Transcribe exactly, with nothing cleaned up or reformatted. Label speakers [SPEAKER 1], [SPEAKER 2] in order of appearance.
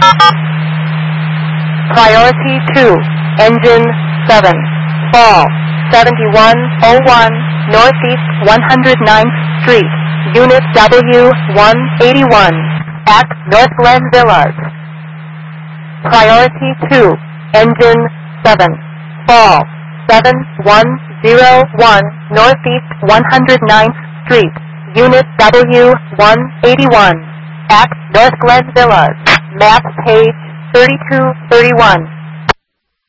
[SPEAKER 1] Priority two, engine seven, fall seventy-one oh one, Northeast one hundred ninth Street, Unit W one eighty-one, at North Glen Villas. Priority two, engine seven, fall seven one oh one, Northeast one hundred ninth Street, Unit W one eighty-one, at North Glen Villas. Map page thirty-two thirty-one.